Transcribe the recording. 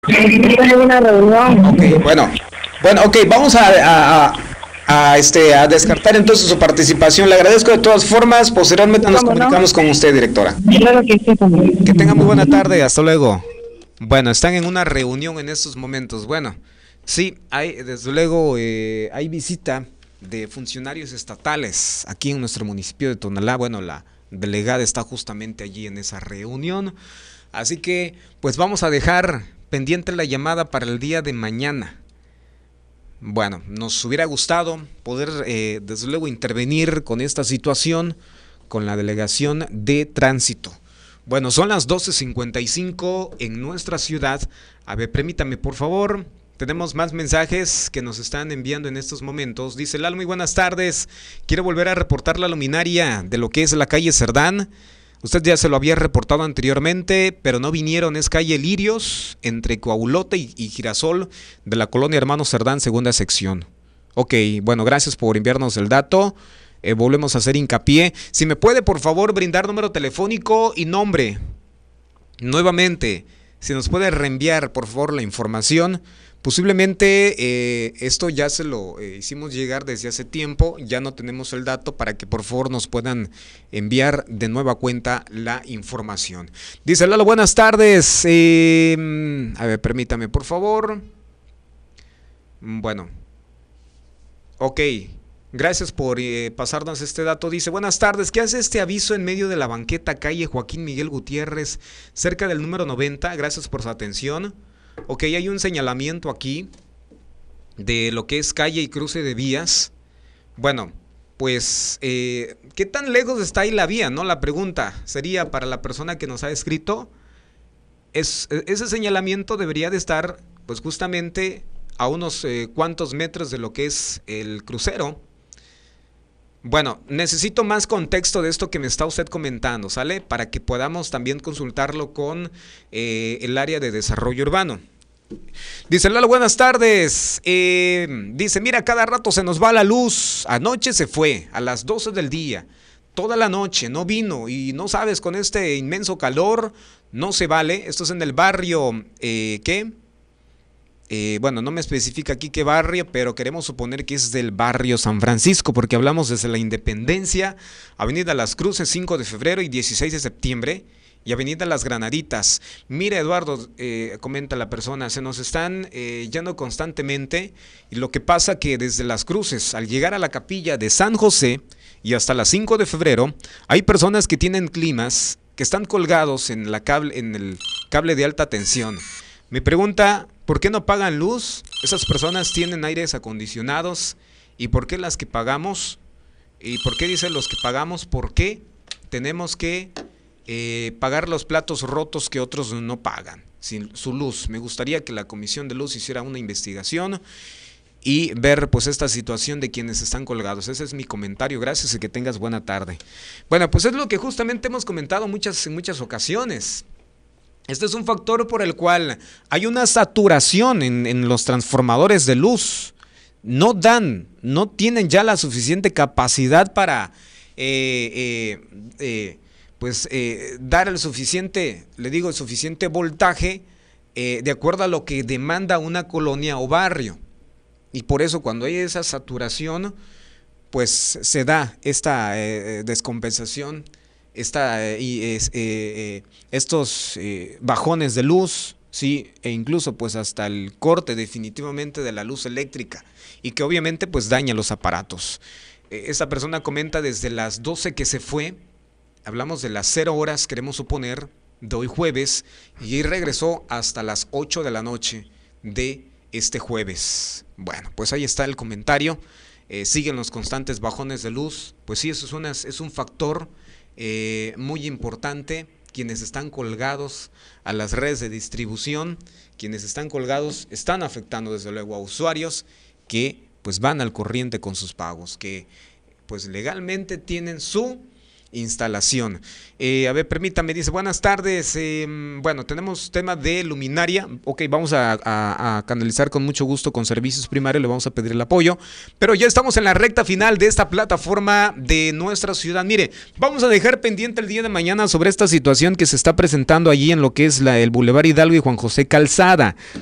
Estoy en una reunión. Ok, bueno, ok, vamos a descartar entonces su participación. Le agradezco de todas formas. Posteriormente nos ¿Cómo no? comunicamos con usted, directora. Claro que sí, también. Que tenga muy buena tarde, hasta luego. Bueno, están en una reunión en estos momentos. Bueno, sí, hay, desde luego, hay visita de funcionarios estatales aquí en nuestro municipio de Tonalá. Bueno, la delegada está justamente allí en esa reunión. Así que, pues vamos a dejar pendiente la llamada para el día de mañana. Bueno, nos hubiera gustado poder, desde luego, intervenir con esta situación con la delegación de tránsito. Bueno, son las 12:55 en nuestra ciudad. A ver, permítame, por favor. Tenemos más mensajes que nos están enviando en estos momentos. Dice Lalo, muy buenas tardes. Quiero volver a reportar la luminaria de lo que es la calle Cerdán. Usted ya se lo había reportado anteriormente, pero no vinieron. Es calle Lirios, entre Coahulote y Girasol, de la colonia Hermano Cerdán, segunda sección. Ok, bueno, gracias por enviarnos el dato. Volvemos a hacer hincapié. Si me puede, por favor, brindar número telefónico y nombre. Nuevamente, si nos puede reenviar, por favor, la información. Posiblemente esto ya se lo hicimos llegar desde hace tiempo, ya no tenemos el dato para que por favor nos puedan enviar de nueva cuenta la información. Dice Lalo, buenas tardes. A ver, permítame por favor. Bueno, ok. Gracias por pasarnos este dato. Dice, buenas tardes, ¿qué hace este aviso en medio de la banqueta calle Joaquín Miguel Gutiérrez, cerca del número 90? Gracias por su atención. Ok, hay un señalamiento aquí de lo que es calle y cruce de vías. Bueno, pues, ¿qué tan lejos está ahí la vía, no? La pregunta sería para la persona que nos ha escrito. Ese señalamiento debería de estar, pues, justamente a unos cuantos metros de lo que es el crucero. Bueno, necesito más contexto de esto que me está usted comentando, ¿sale? Para que podamos también consultarlo con el área de desarrollo urbano. Dice Lalo, buenas tardes. Dice, mira, cada rato se nos va la luz. Anoche se fue, a las 12 del día. Toda la noche no vino y no sabes, con este inmenso calor no se vale. Esto es en el barrio, ¿qué? Bueno, no me especifica aquí qué barrio, pero queremos suponer que es del barrio San Francisco, porque hablamos desde la Independencia, Avenida Las Cruces, 5 de febrero y 16 de septiembre, y Avenida Las Granaditas. Mira, Eduardo, comenta la persona, se nos están yendo constantemente, y lo que pasa que desde Las Cruces, al llegar a la capilla de San José, y hasta las 5 de febrero, hay personas que tienen climas que están colgados en el cable de alta tensión. Mi pregunta, ¿por qué no pagan luz? Esas personas tienen aires acondicionados. ¿Y por qué las que pagamos? ¿Y por qué dicen los que pagamos? ¿Por qué tenemos que pagar los platos rotos que otros no pagan? Sin su luz. Me gustaría que la Comisión de Luz hiciera una investigación y ver pues esta situación de quienes están colgados. Ese es mi comentario. Gracias y que tengas buena tarde. Bueno, pues es lo que justamente hemos comentado en muchas ocasiones. Este es un factor por el cual hay una saturación en los transformadores de luz. No tienen ya la suficiente capacidad para dar el suficiente, el suficiente voltaje de acuerdo a lo que demanda una colonia o barrio. Y por eso cuando hay esa saturación, pues se da esta descompensación, estos bajones de luz, sí, e incluso pues hasta el corte definitivamente de la luz eléctrica y que obviamente pues daña los aparatos. Esta persona comenta desde las 12 que se fue, hablamos de las 0 horas, queremos suponer, de hoy jueves, y regresó hasta las 8 de la noche de este jueves. Bueno, pues ahí está el comentario. Siguen los constantes bajones de luz. Pues sí, eso es un factor muy importante. Quienes están colgados a las redes de distribución, quienes están colgados están afectando desde luego a usuarios que pues van al corriente con sus pagos, que pues legalmente tienen su instalación. A ver, permítame, dice, buenas tardes, bueno, tenemos tema de luminaria, ok, vamos a canalizar con mucho gusto con servicios primarios, le vamos a pedir el apoyo, pero ya estamos en la recta final de esta plataforma de nuestra ciudad. Mire, vamos a dejar pendiente el día de mañana sobre esta situación que se está presentando allí en lo que es el Boulevard Hidalgo y Juan José Calzada.